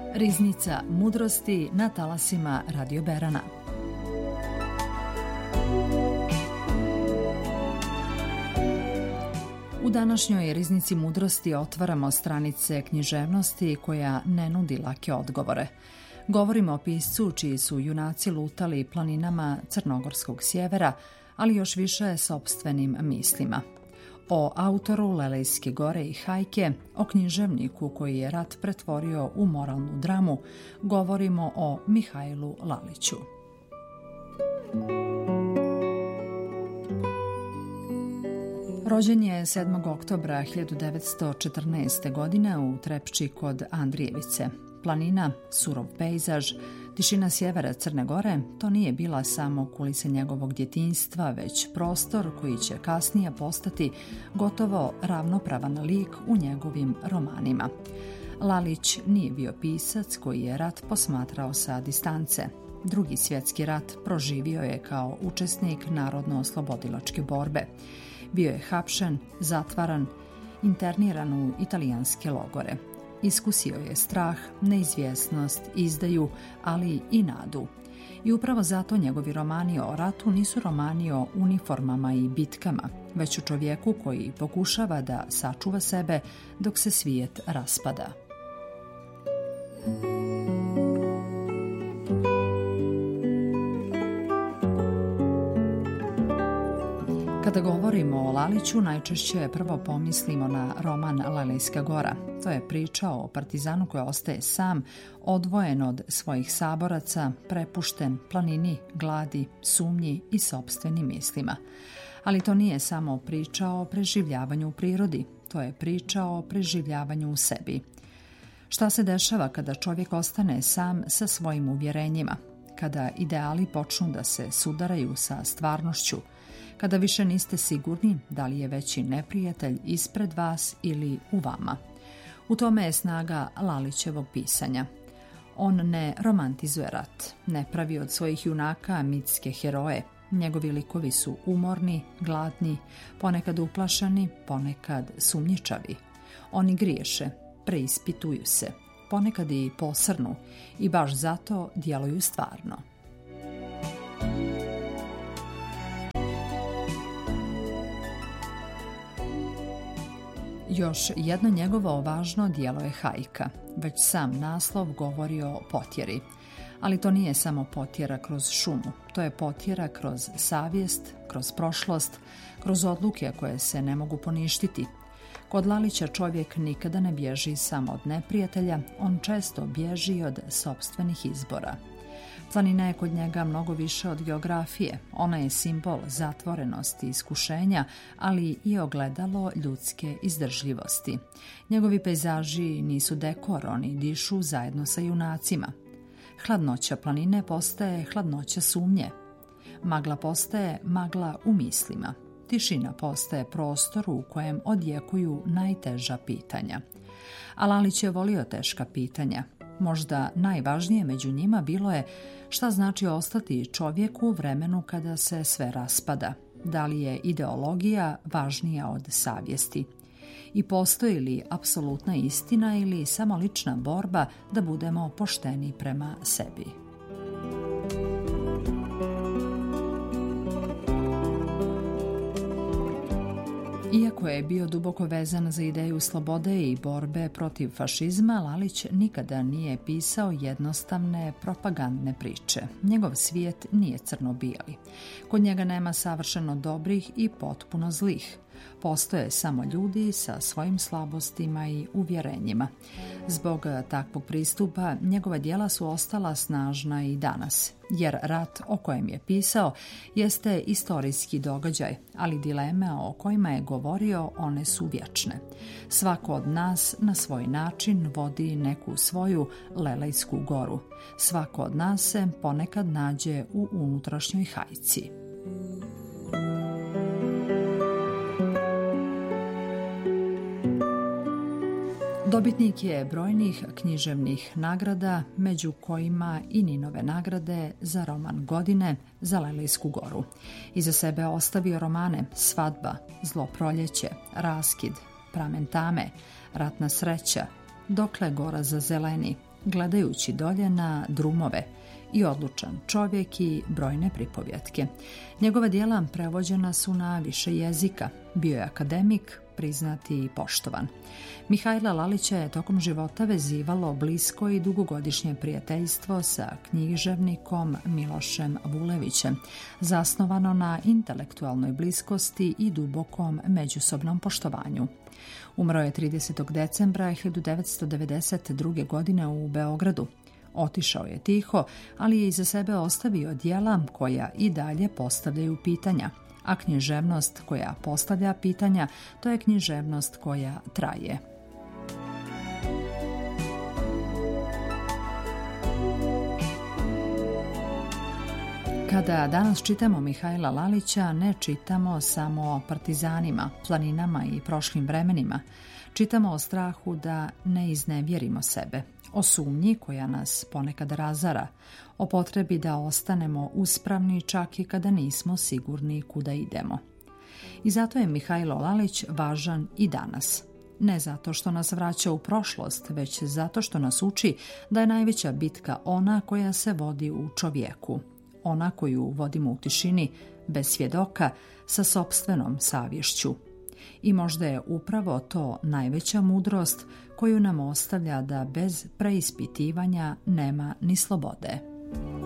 Riznica mudrosti na talasima Radio Berana. U današnjoj Riznici mudrosti otvaramo stranice književnosti koja ne nudi lake odgovore. Govorimo o piscu čiji su junaci lutali planinama crnogorskog sjevera, ali još više sopstvenim mislima. O autoru Lelejske gore i hajke, o književniku koji je rat pretvorio u moralnu dramu, govorimo o Mihajlu Laliću. Rođen je 7. oktobra 1914. godine u Trepči kod Andrijevice. Planina, surov pejzaž, tišina sjevera Crne Gore, to nije bila samo kulisa njegovog djetinjstva, već prostor koji će kasnije postati gotovo ravnopravan lik u njegovim romanima. Lalić nije bio pisac koji je rat posmatrao sa distance. Drugi svjetski rat proživio je kao učesnik narodno-oslobodilačke borbe. Bio je hapšen, zatvaran, interniran u italijanske logore. Iskusio je strah, neizvjesnost, izdaju, ali i nadu. I upravo zato njegovi romani o ratu nisu romani o uniformama i bitkama, već o čovjeku koji pokušava da sačuva sebe dok se svijet raspada. Kada govorimo o Laliću, najčešće prvo pomislimo na roman Lelejska gora. To je priča o partizanu koji ostaje sam, odvojen od svojih saboraca, prepušten planini, gladi, sumnji i sopstvenim mislima. Ali to nije samo priča o preživljavanju u prirodi, to je priča o preživljavanju u sebi. Šta se dešava kada čovjek ostane sam sa svojim uvjerenjima, kada ideali počnu da se sudaraju sa stvarnošću, kada više niste sigurni da li je veći neprijatelj ispred vas ili u vama. U tome je snaga Lalićevog pisanja. On ne romantizuje rat, ne pravi od svojih junaka mitske heroje. Njegovi likovi su umorni, gladni, ponekad uplašeni, ponekad sumnjičavi. Oni griješe, preispituju se, ponekad i posrnu i baš zato djeluju stvarno. Još jedno njegovo važno djelo je hajka. Već sam naslov govori o potjeri. Ali to nije samo potjera kroz šumu. To je potjera kroz savjest, kroz prošlost, kroz odluke koje se ne mogu poništiti. Kod Lalića čovjek nikada ne bježi samo od neprijatelja, on često bježi od sopstvenih izbora. Planina je kod njega mnogo više od geografije. Ona je simbol zatvorenosti i iskušenja, ali i ogledalo ljudske izdržljivosti. Njegovi pejzaži nisu dekor, oni dišu zajedno sa junacima. Hladnoća planine postaje hladnoća sumnje. Magla postaje magla u mislima. Tišina postaje prostor u kojem odjekuju najteža pitanja. A Lalić je volio teška pitanja. Možda najvažnije među njima bilo je šta znači ostati čovjeku u vremenu kada se sve raspada. Da li je ideologija važnija od savjesti? I postoji li apsolutna istina ili samo lična borba da budemo pošteni prema sebi? Iako je bio duboko vezan za ideju slobode i borbe protiv fašizma, Lalić nikada nije pisao jednostavne propagandne priče. Njegov svijet nije crno-bijeli. Kod njega nema savršeno dobrih i potpuno zlih. Postoje samo ljudi sa svojim slabostima i uvjerenjima. Zbog takvog pristupa njegova djela su ostala snažna i danas, jer rat o kojem je pisao jeste istorijski događaj, ali dileme o kojima je govorio one su vječne. Svako od nas na svoj način vodi neku svoju Lelejsku goru. Svako od nas se ponekad nađe u unutrašnjoj hajci. Dobitnik je brojnih književnih nagrada, među kojima i Ninove nagrade za roman godine za Lelejsku goru. Iza sebe ostavio romane Svadba, Zlo proljeće, Raskid, Pramen tame, Ratna sreća, Dokle gora zazeleni, gledajući dolje na drumove, i odlučan čovjek i brojne pripovjetke. Njegova djela prevođena su na više jezika. Bio je akademik, priznat i poštovan. Mihajla Lalića je tokom života vezivalo blisko i dugogodišnje prijateljstvo sa književnikom Milošem Vulevićem, zasnovano na intelektualnoj bliskosti i dubokom međusobnom poštovanju. Umro je 30. decembra 1992. godine u Beogradu. Otišao je tiho, ali je iza sebe ostavio djela koja i dalje postavljaju pitanja, a književnost koja postavlja pitanja, to je književnost koja traje. Kada danas čitamo Mihajla Lalića, ne čitamo samo o partizanima, planinama i prošlim vremenima. Čitamo o strahu da ne iznevjerimo sebe, o sumnji koja nas ponekad razara, o potrebi da ostanemo uspravni čak i kada nismo sigurni kuda idemo. I zato je Mihajlo Lalić važan i danas. Ne zato što nas vraća u prošlost, već zato što nas uči da je najveća bitka ona koja se vodi u čovjeku, ona koju vodimo u tišini, bez svjedoka, sa sopstvenom savješću. I možda je upravo to najveća mudrost koju nam ostavlja da bez preispitivanja nema ni slobode.